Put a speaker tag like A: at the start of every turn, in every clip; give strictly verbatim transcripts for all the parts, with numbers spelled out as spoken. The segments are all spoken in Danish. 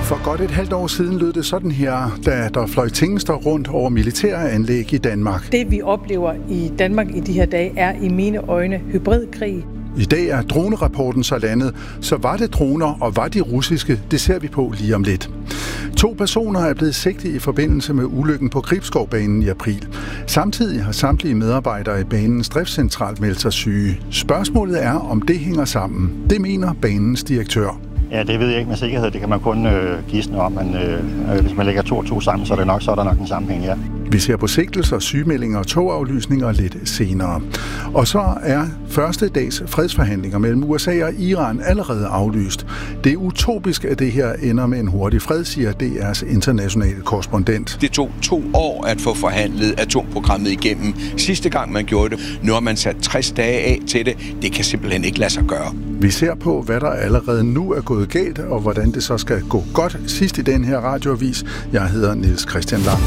A: For godt et halvt år siden lød det sådan her, da der fløj tingester rundt over militære anlæg i Danmark.
B: Det vi oplever i Danmark i de her dage er i mine øjne hybridkrig.
A: I dag er dronerapporten så landet, så var det droner og var de russiske, det ser vi på lige om lidt. To personer er blevet sigtet i forbindelse med ulykken på Gribskovbanen i april. Samtidig har samtlige medarbejdere i banens driftscentral meldt sig syge. Spørgsmålet er, om det hænger sammen. Det mener banens direktør.
C: Ja, det ved jeg ikke med sikkerhed. Det kan man kun øh, gisne om, men øh, hvis man lægger to og to sammen, så er, det nok, så er der nok en sammenhæng, ja.
A: Vi ser på sigtelser, sygemeldinger og togaflysninger lidt senere. Og så er første dags fredsforhandlinger mellem U S A og Iran allerede aflyst. Det er utopisk, at det her ender med en hurtig fred, siger D R's internationale korrespondent.
D: Det tog to år at få forhandlet atomprogrammet igennem. Sidste gang man gjorde det, nu har man sat tres dage af til det. Det kan simpelthen ikke lade sig gøre.
A: Vi ser på, hvad der allerede nu er gået galt, og hvordan det så skal gå godt sidst i den her radioavis. Jeg hedder Niels Christian Lang.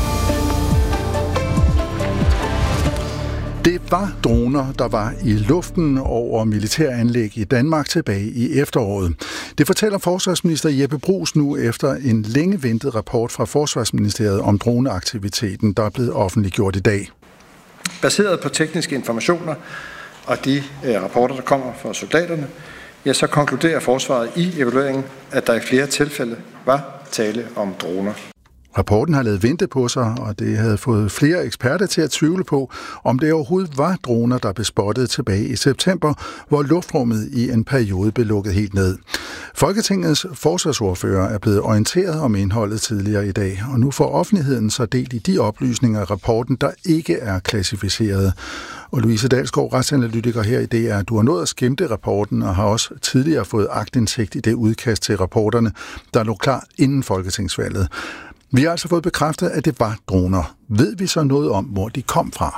A: Det var droner, der var i luften over militæranlæg i Danmark tilbage i efteråret. Det fortæller forsvarsminister Jeppe Bruus nu efter en længe ventet rapport fra Forsvarsministeriet om droneaktiviteten, der er blevet offentliggjort i dag.
E: Baseret på tekniske informationer og de eh, rapporter, der kommer fra soldaterne, ja, så konkluderer forsvaret i evalueringen, at der i flere tilfælde var tale om droner.
A: Rapporten har ladet vente på sig, og det havde fået flere eksperter til at tvivle på, om det overhovedet var droner, der blev spottet tilbage i september, hvor luftrummet i en periode blev lukket helt ned. Folketingets forsvarsordfører er blevet orienteret om indholdet tidligere i dag, og nu får offentligheden så delt i de oplysninger af rapporten, der ikke er klassificeret. Og Louise Dalsgaard, retsanalytiker her i D R, du har nået at skimte rapporten og har også tidligere fået aktindsigt i det udkast til rapporterne, der lå klar inden folketingsvalget. Vi har altså fået bekræftet, at det var droner. Ved vi så noget om, hvor de kom fra?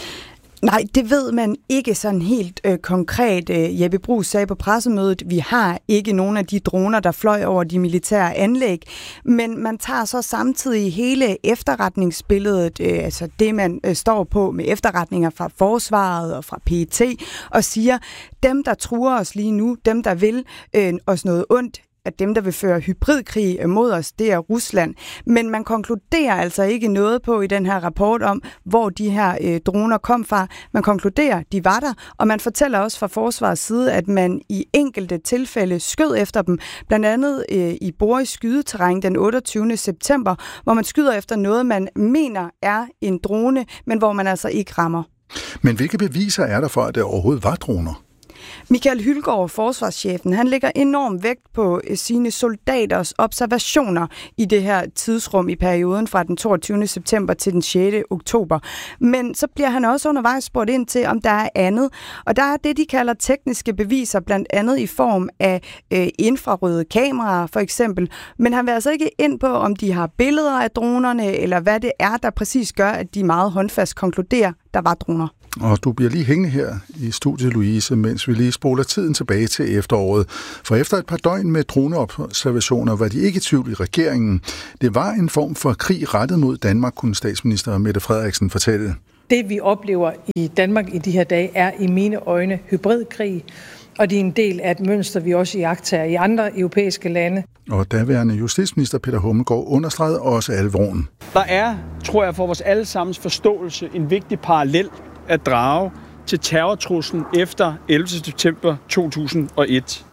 F: Nej, det ved man ikke sådan helt øh, konkret. Jeppe Bruus sagde på pressemødet, vi har ikke nogen af de droner, der fløj over de militære anlæg, men man tager så samtidig hele efterretningsbilledet, øh, altså det man øh, står på med efterretninger fra forsvaret og fra P E T, og siger, dem der truer os lige nu, dem der vil øh, os noget ondt, at dem, der vil føre hybridkrig mod os, det er Rusland. Men man konkluderer altså ikke noget på i den her rapport om, hvor de her øh, droner kom fra. Man konkluderer, at de var der, og man fortæller også fra forsvarets side, at man i enkelte tilfælde skød efter dem. Blandt andet øh, i Boris skydeterræn den otteogtyvende september, hvor man skyder efter noget, man mener er en drone, men hvor man altså ikke rammer.
A: Men hvilke beviser er der for, at det overhovedet var droner?
F: Michael Hylgaard, forsvarschefen, han lægger enorm vægt på sine soldaters observationer i det her tidsrum i perioden fra den toogtyvende september til den sjette oktober. Men så bliver han også undervejs spurgt ind til, om der er andet. Og der er det, de kalder tekniske beviser, blandt andet i form af øh, infrarøde kameraer for eksempel. Men han vil altså ikke ind på, om de har billeder af dronerne, eller hvad det er, der præcis gør, at de meget håndfast konkluderer, der var droner.
A: Og du bliver lige hængende her i studiet, Louise, mens vi lige spoler tiden tilbage til efteråret. For efter et par døgn med droneobservationer var de ikke i tvivl i regeringen. Det var en form for krig rettet mod Danmark, kunne statsminister Mette Frederiksen fortælle.
B: Det vi oplever i Danmark i de her dage er i mine øjne hybridkrig, og det er en del af et mønster, vi også iagttager i andre europæiske lande.
A: Og daværende justitsminister Peter Hummelgaard understregede også alvoren.
G: Der er, tror jeg, for vores allesammens forståelse en vigtig parallel at drage til terrortruslen efter ellevte september to tusind og et.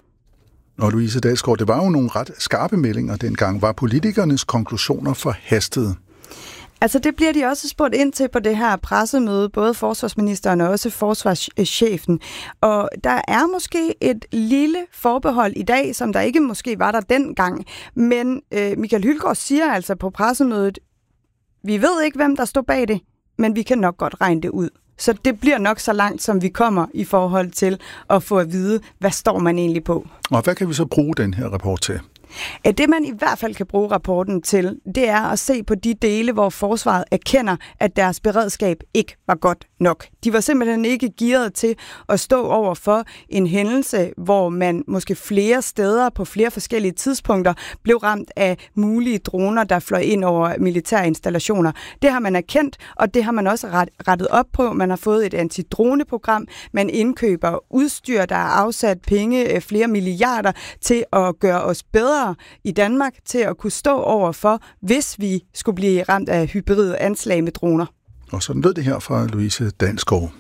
A: Og Louise Dalsgaard, det var jo nogle ret skarpe meldinger dengang. Var politikernes konklusioner forhastede?
F: Altså det bliver de også spurgt ind til på det her pressemøde, både forsvarsministeren og også forsvarschefen. Og der er måske et lille forbehold i dag, som der ikke måske var der dengang. Men øh, Michael Hylgaard siger altså på pressemødet, vi ved ikke, hvem der stod bag det, men vi kan nok godt regne det ud. Så det bliver nok så langt, som vi kommer i forhold til at få at vide, hvad står man egentlig på.
A: Og hvad kan vi så bruge den her rapport til?
F: Det, man i hvert fald kan bruge rapporten til, det er at se på de dele, hvor forsvaret erkender, at deres beredskab ikke var godt nok. De var simpelthen ikke gearet til at stå over for en hændelse, hvor man måske flere steder på flere forskellige tidspunkter blev ramt af mulige droner, der fløj ind over militære installationer. Det har man erkendt, og det har man også rettet op på. Man har fået et antidroneprogram. Man indkøber udstyr, der er afsat penge, flere milliarder, til at gøre os bedre bedre i Danmark til at kunne stå over for, hvis vi skulle blive ramt af hybride anslag med droner.
A: Og sådan lød det her fra Louise Dansgaard.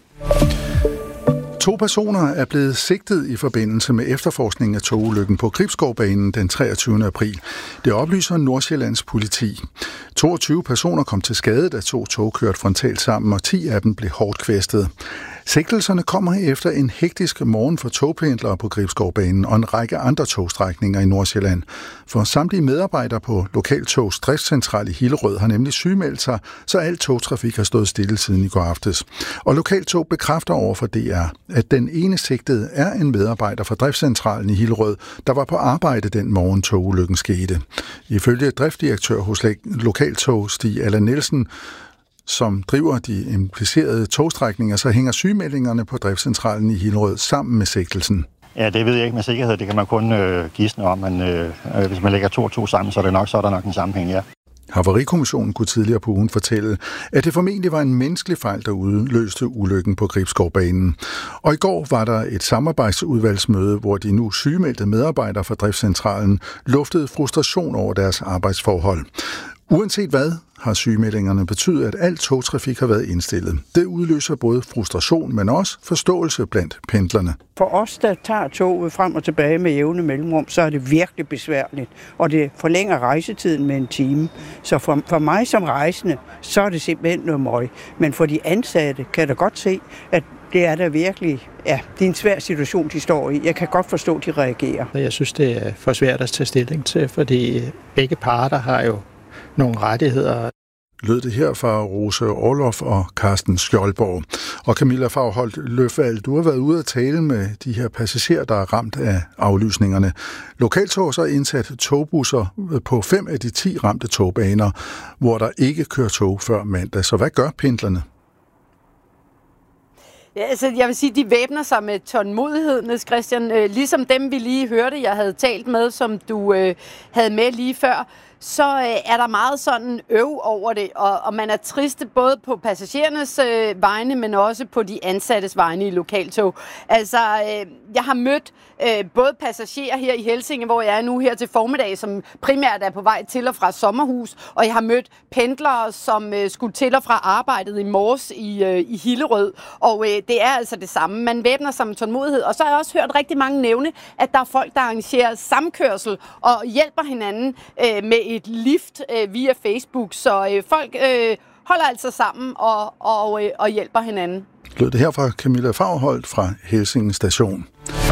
A: To personer er blevet sigtet i forbindelse med efterforskningen af togulykken på Gribskovbanen den treogtyvende april. Det oplyser Nordsjællands politi. toogtyve personer kom til skade, da to tog kørte frontalt sammen, og ti af dem blev hårdt kvæstet. Sigtelserne kommer efter en hektisk morgen for togpendlere på Gribskovbanen og en række andre togstrækninger i Nordsjælland. For samtlige medarbejdere på Lokaltogs driftscentral i Hillerød har nemlig sygemeldt sig, så al togtrafik har stået stille siden i går aftes. Og Lokaltog bekræfter over for D R, at den ene sigtede er en medarbejder fra driftscentralen i Hillerød, der var på arbejde den morgen togulykken skete. Ifølge driftdirektør hos Lokaltog, Stig Allan Nielsen, som driver de implicerede togstrækninger, så hænger sygemeldingerne på driftscentralen i Hillerød sammen med sigtelsen.
C: Ja, det ved jeg ikke med sikkerhed. Det kan man kun øh, gisne om, men øh, hvis man lægger to og to sammen, så er, det nok, så er der nok en sammenhæng, ja.
A: Havarikommissionen kunne tidligere på ugen fortælle, at det formentlig var en menneskelig fejl, der udløste ulykken på Gribskovbanen. Og i går var der et samarbejdsudvalgsmøde, hvor de nu sygemeldte medarbejdere fra driftscentralen luftede frustration over deres arbejdsforhold. Uanset hvad, har sygemeldingerne betydet, at al togtrafik har været indstillet. Det udløser både frustration, men også forståelse blandt pendlerne.
H: For os, der tager toget frem og tilbage med jævne mellemrum, så er det virkelig besværligt, og det forlænger rejsetiden med en time. Så for, for mig som rejsende, så er det simpelthen noget møg. Men for de ansatte kan jeg godt se, at det er da virkelig, ja, det er en svær situation, de står i. Jeg kan godt forstå, at de reagerer.
I: Jeg synes, det er for svært at tage stilling til, fordi begge parter har jo nogle rettigheder.
A: Lød det her fra Rose Orlof og Carsten Skjoldborg. Og Camilla Fagholt Løfvald, du har været ude at tale med de her passagerer, der er ramt af aflysningerne. Lokaltog har indsat togbusser på fem af de ti ramte togbaner, hvor der ikke kører tog før mandag. Så hvad gør pendlerne?
J: Ja, altså, jeg vil sige, de væbner sig med tålmodighed, Niels Christian. Øh, ligesom dem, vi lige hørte, jeg havde talt med, som du øh, havde med lige før, så øh, er der meget sådan øv over det, og, og man er triste både på passagerernes øh, vegne, men også på de ansattes vegne i Lokaltog. Altså, øh, jeg har mødt øh, både passagerer her i Helsinge, hvor jeg er nu her til formiddag, som primært er på vej til og fra sommerhus, og jeg har mødt pendlere, som øh, skulle til og fra arbejdet i morges i, øh, i Hillerød, og øh, det er altså det samme. Man væbner sig med tålmodighed, og så har jeg også hørt rigtig mange nævne, at der er folk, der arrangerer samkørsel og hjælper hinanden øh, med et lift øh, via Facebook, så øh, folk øh, holder altså sammen og, og, øh, og hjælper hinanden.
A: Lød det her fra Camilla Fagholt fra Helsinge Station.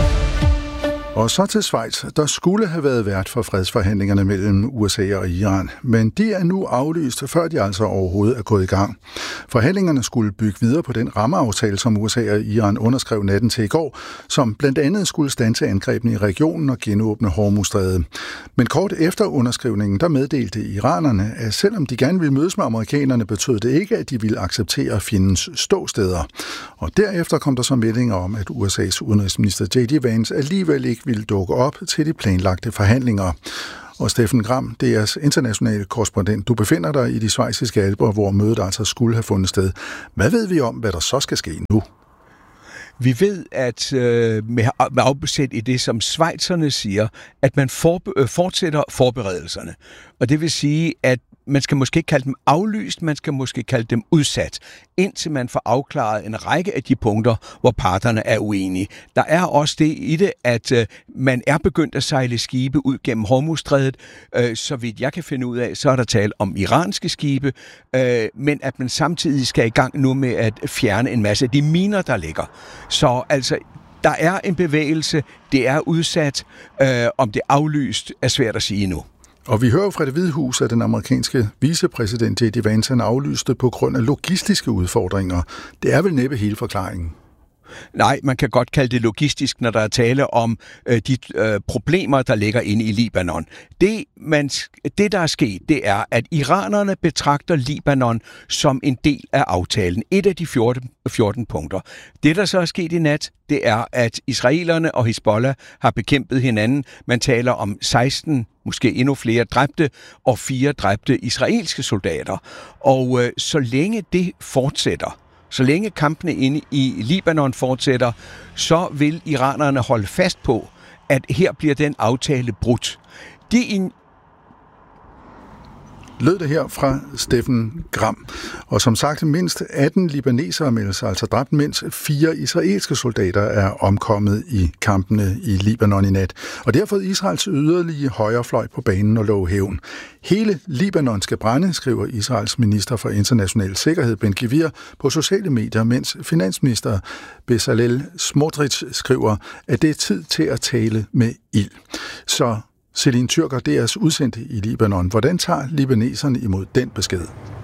A: Og så til Schweiz, der skulle have været vært for fredsforhandlingerne mellem U S A og Iran, men de er nu aflyst, før de altså overhovedet er gået i gang. Forhandlingerne skulle bygge videre på den rammeaftale, som U S A og Iran underskrev natten til i går, som blandt andet skulle standse angrebene i regionen og genåbne Hormuzstrædet. Men kort efter underskrivningen, der meddelte iranerne, at selvom de gerne ville mødes med amerikanerne, betød det ikke, at de ville acceptere fjendens ståsteder. Og derefter kom der så meldinger om, at U S A's udenrigsminister J D Vance alligevel ikke ville dukke op til de planlagte forhandlinger. Og Steffen Gram, D R's internationale korrespondent, du befinder dig i de schweiziske alper, hvor mødet altså skulle have fundet sted. Hvad ved vi om, hvad der så skal ske nu?
D: Vi ved, at øh, med, med afbesæt i det, som schweizerne siger, at man for, øh, fortsætter forberedelserne. Og det vil sige, at man skal måske ikke kalde dem aflyst, man skal måske kalde dem udsat, indtil man får afklaret en række af de punkter, hvor parterne er uenige. Der er også det i det, at øh, man er begyndt at sejle skibe ud gennem Hormuzstrædet. Øh, så vidt jeg kan finde ud af, så er der tale om iranske skibe, øh, men at man samtidig skal i gang nu med at fjerne en masse af de miner, der ligger. Så altså, der er en bevægelse, det er udsat, øh, om det er aflyst, er svært at sige nu.
A: Og vi hører fra Det Hvide Hus, at den amerikanske vicepræsident J D Vance han aflyste på grund af logistiske udfordringer. Det er vel næppe hele forklaringen?
D: Nej, man kan godt kalde det logistisk, når der er tale om øh, de øh, problemer, der ligger inde i Libanon. Det, man, det, der er sket, det er, at iranerne betragter Libanon som en del af aftalen. Et af de fjorten, fjorten punkter. Det, der så er sket i nat, det er, at israelerne og Hizbollah har bekæmpet hinanden. Man taler om seksten, måske endnu flere dræbte, og fire dræbte israelske soldater. Og øh, så længe det fortsætter, så længe kampene inde i Libanon fortsætter, så vil iranerne holde fast på, at her bliver den aftale brudt. De in-
A: lød det her fra Steffen Gram. Og som sagt, mindst atten libanesere melder sig altså dræbt, mens fire israelske soldater er omkommet i kampene i Libanon i nat. Og det har fået Israels yderlige højrefløj på banen og love hævn. Hele Libanon skal brænde, skriver Israels minister for international sikkerhed Ben Gvir på sociale medier, mens finansminister Bezalel Smotrich skriver, at det er tid til at tale med ild. Så Celine Tyrker, D R's udsendte i Libanon. Hvordan tager libaneserne imod den besked?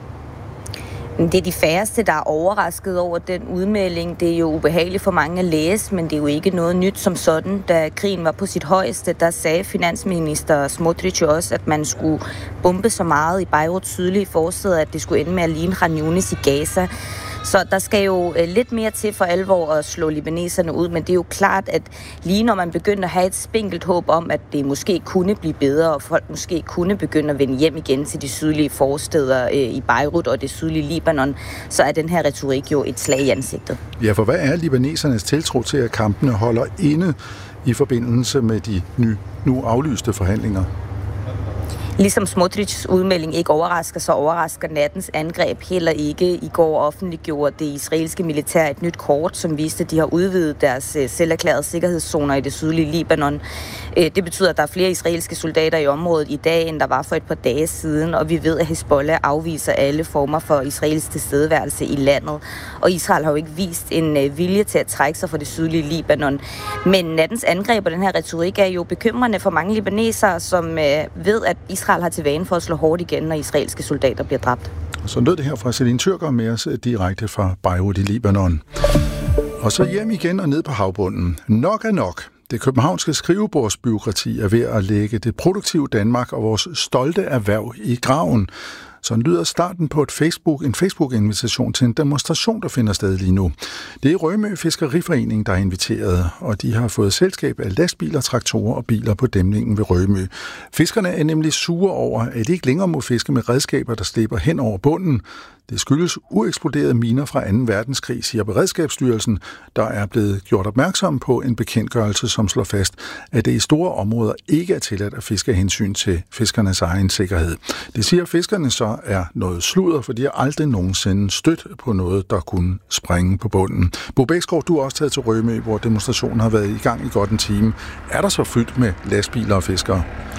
K: Det er de færreste, der er overrasket over den udmelding. Det er jo ubehageligt for mange at læse, men det er jo ikke noget nyt som sådan. Da krigen var på sit højeste, der sagde finansminister Smotrich også, at man skulle bombe så meget i Beirut sydlige forsæde, at det skulle ende med at ligne Khan Yunis i Gaza. Så der skal jo lidt mere til for alvor at slå libaneserne ud, men det er jo klart, at lige når man begynder at have et spinkelt håb om, at det måske kunne blive bedre, og folk måske kunne begynde at vende hjem igen til de sydlige forsteder i Beirut og det sydlige Libanon, så er den her retorik jo et slag i ansigtet.
A: Ja, for hvad er libanesernes tiltro til, at kampene holder inde i forbindelse med de nu aflyste forhandlinger?
K: Ligesom Smotrichs udmelding ikke overrasker, så overrasker nattens angreb heller ikke. I går offentliggjorde det israelske militær et nyt kort, som viste, at de har udvidet deres selverklærede sikkerhedszoner i det sydlige Libanon. Det betyder, at der er flere israelske soldater i området i dag, end der var for et par dage siden, og vi ved, at Hezbollah afviser alle former for israelsk tilstedeværelse i landet. Og Israel har jo ikke vist en vilje til at trække sig fra det sydlige Libanon. Men nattens angreb og den her retorik er jo bekymrende for mange libanesere, som ved, at Israel har til vane for at slå hårdt igen, når israelske soldater bliver dræbt.
A: Så lød det her fra Celine Tyrker med os direkte fra Beirut i Libanon. Og så hjem igen og ned på havbunden. Nok er nok. Det københavnske skrivebordsbureaukrati er ved at lægge det produktive Danmark og vores stolte erhverv i graven. Så lyder starten på et Facebook, en Facebook-invitation til en demonstration, der finder sted lige nu. Det er Rømø Fiskeriforening, der er inviteret, og de har fået selskab af lastbiler, traktorer og biler på dæmningen ved Rømø. Fiskerne er nemlig sure over, at de ikke længere må fiske med redskaber, der slæber hen over bunden. Det skyldes ueksploderede miner fra anden verdenskrig, siger Beredskabsstyrelsen, der er blevet gjort opmærksom på en bekendtgørelse, som slår fast, at det i store områder ikke er tilladt at fiske af hensyn til fiskernes egen sikkerhed. Det siger fiskerne så er noget sludder, for de har aldrig nogensinde stødt på noget, der kunne springe på bunden. Bo Bækskov, du er også taget til Rømø, hvor demonstrationen har været i gang i godt en time. Er der så fyldt med lastbiler og fiskere?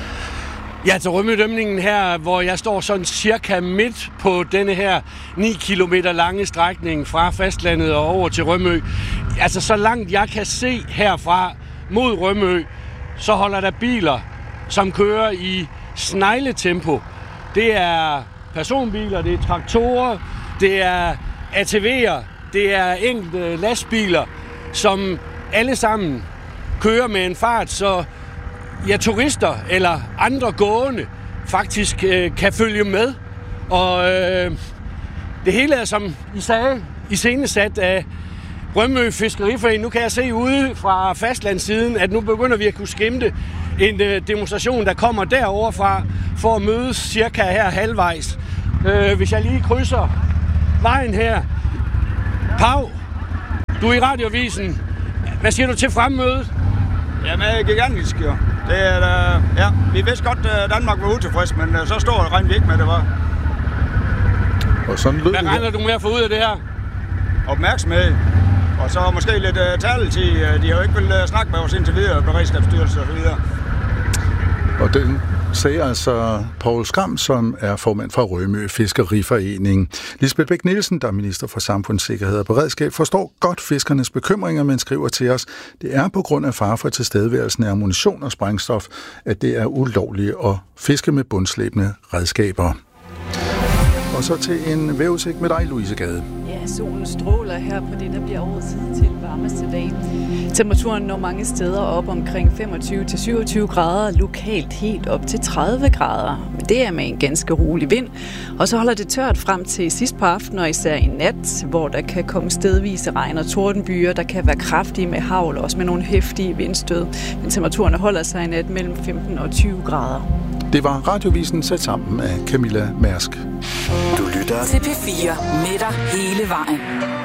L: Ja, til Rømødæmningen her, hvor jeg står sådan cirka midt på denne her ni kilometer lange strækning fra fastlandet og over til Rømø. Altså så langt jeg kan se herfra mod Rømø, så holder der biler, som kører i snegletempo. Det er personbiler, det er traktorer, det er A T V'er, det er enkelte lastbiler, som alle sammen kører med en fart, så ja, turister eller andre gående faktisk øh, kan følge med. Og øh, det hele er, som I sagde, iscenesat af Rømø Fiskeriforening. Nu kan jeg se ude fra fastlandssiden, at nu begynder vi at kunne skimte en øh, demonstration, der kommer derovre fra, for at mødes cirka her halvvejs. Øh, hvis jeg lige krydser vejen her. Pau, du er i Radioavisen. Hvad siger du til fremmødet?
M: Jamen, det er gigantisk, jo. Det er, uh, ja, vi vidste godt, at Danmark var utilfreds, men uh, så stor regner vi ikke med, det var.
A: Og sådan lød
L: Hvad regner du med at få ud af det her?
M: Opmærksomhed. Og så måske lidt uh, taletid. De har jo ikke vil uh, snakke med os indtil videre, Beredskabsstyrelsen og så videre.
A: Og den sagde altså Poul Skram, som er formand for Rømø Fiskeriforening. Lisbeth Bech-Nielsen, der er minister for samfundssikkerhed og beredskab, forstår godt fiskernes bekymringer, men skriver til os, det er på grund af fare for tilstedeværelsen af ammunition og sprængstof, at det er ulovligt at fiske med bundslæbende redskaber. Og så til en vejrudsigt med dig, Louise Gade.
N: Ja, solen stråler her på det, der bliver årets til varmeste dag. Temperaturen når mange steder op omkring femogtyve til syvogtyve grader, lokalt helt op til tredive grader. Men det er med en ganske rolig vind. Og så holder det tørt frem til sidst på aftenen og især i nat, hvor der kan komme stedvise regn og tordenbyer, der kan være kraftige med hagl, også med nogle heftige vindstød. Men temperaturen holder sig i nat mellem femten og tyve grader.
A: Det var Radiovisen sat sammen af Camilla Mærsk.
O: Du lytter til P fire med dig hele vejen.